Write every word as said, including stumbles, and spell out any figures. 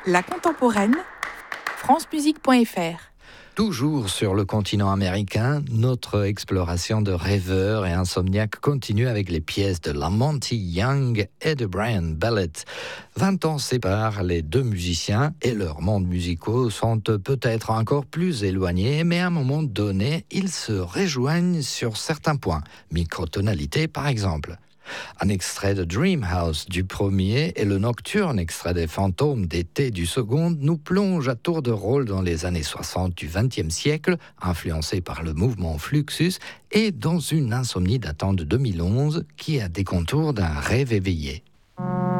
La contemporaine, francemusique point f r. Toujours sur le continent américain, notre exploration de rêveurs et insomniaques continue avec les pièces de Lamonti Young et de Brian Ballett. Vingt ans séparent les deux musiciens et leurs mondes musicaux sont peut-être encore plus éloignés, mais à un moment donné, ils se rejoignent sur certains points, microtonalité par exemple. Un extrait de Dream House du premier et le nocturne extrait des Fantômes d'été du second nous plonge à tour de rôle dans les années soixante du vingtième siècle, influencé par le mouvement Fluxus, et dans une insomnie datant de deux mille onze qui a des contours d'un rêve éveillé.